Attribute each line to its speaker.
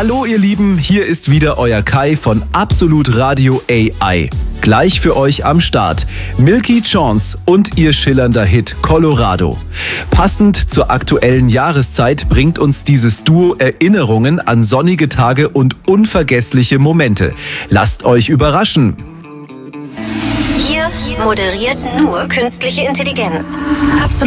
Speaker 1: Hallo ihr Lieben, hier ist wieder euer Kai von Absolut Radio AI. Gleich für euch am Start Milky Chance und ihr schillernder Hit Colorado. Passend zur aktuellen Jahreszeit bringt uns dieses Duo Erinnerungen an sonnige Tage und unvergessliche Momente. Lasst euch überraschen.
Speaker 2: Hier moderiert nur künstliche Intelligenz.